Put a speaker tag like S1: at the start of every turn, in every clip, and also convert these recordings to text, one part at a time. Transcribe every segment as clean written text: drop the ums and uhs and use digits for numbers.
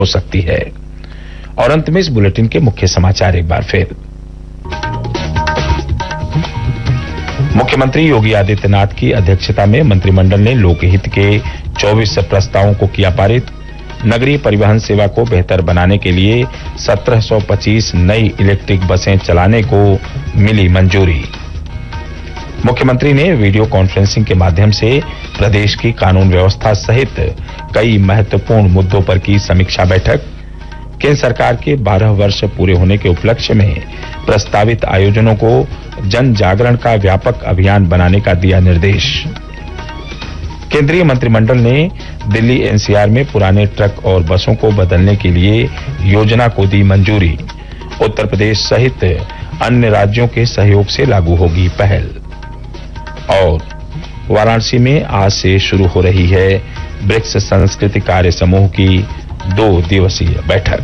S1: हो सकती है। और अंत में इस बुलेटिन के मुख्य समाचार एक बार फिर। मुख्यमंत्री योगी आदित्यनाथ की अध्यक्षता में मंत्रिमंडल ने लोकहित के 24 प्रस्तावों को किया पारित। नगरीय परिवहन सेवा को बेहतर बनाने के लिए 1725 नई इलेक्ट्रिक बसें चलाने को मिली मंजूरी। मुख्यमंत्री ने वीडियो कॉन्फ्रेंसिंग के माध्यम से प्रदेश की कानून व्यवस्था सहित कई महत्वपूर्ण मुद्दों पर की समीक्षा बैठक। केंद्र सरकार के 12 वर्ष पूरे होने के उपलक्ष्य में प्रस्तावित आयोजनों को जन जागरण का व्यापक अभियान बनाने का दिया निर्देश। केंद्रीय मंत्रिमंडल ने दिल्ली एनसीआर में पुराने ट्रक और बसों को बदलने के लिए योजना को दी मंजूरी। उत्तर प्रदेश सहित अन्य राज्यों के सहयोग से लागू होगी पहल। और वाराणसी में आज से शुरू हो रही है ब्रिक्स संस्कृति कार्य समूह की 2 दिवसीय बैठक।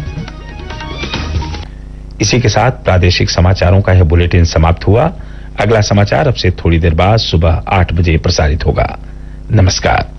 S1: इसी के साथ प्रादेशिक समाचारों का यह बुलेटिन समाप्त हुआ। अगला समाचार अब से थोड़ी देर बाद सुबह 8 बजे प्रसारित होगा। नमस्कार।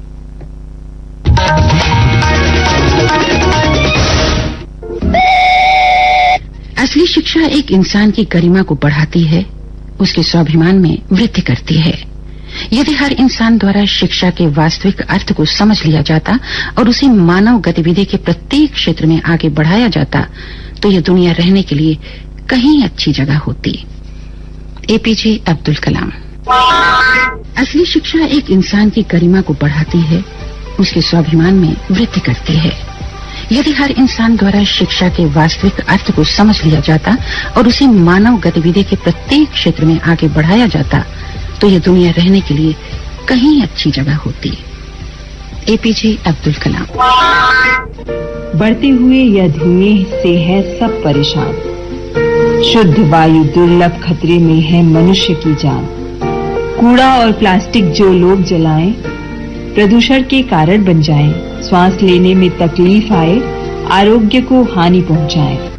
S2: असली शिक्षा एक इंसान की गरिमा को बढ़ाती है, उसके स्वाभिमान में वृद्धि करती है। यदि हर इंसान द्वारा शिक्षा के वास्तविक अर्थ को समझ लिया जाता और उसे मानव गतिविधि के प्रत्येक क्षेत्र में आगे बढ़ाया जाता, तो यह दुनिया रहने के लिए कहीं अच्छी जगह होती। एपीजे अब्दुल कलाम। असली शिक्षा एक इंसान की गरिमा को बढ़ाती है, उसके स्वाभिमान में वृद्धि करती है। यदि हर इंसान द्वारा शिक्षा के वास्तविक अर्थ को समझ लिया जाता और उसे मानव गतिविधि के प्रत्येक क्षेत्र में आगे बढ़ाया जाता, तो यह दुनिया रहने के लिए कहीं अच्छी जगह होती। एपीजे अब्दुल कलाम।
S3: बढ़ते हुए यह धुएं से है सब परेशान। शुद्ध वायु दुर्लभ खतरे में है मनुष्य की जान। कूड़ा और प्लास्टिक जो लोग जलाएं, प्रदूषण के कारण बन जाएं, श्वास लेने में तकलीफ आए, आरोग्य को हानि पहुंचाएं।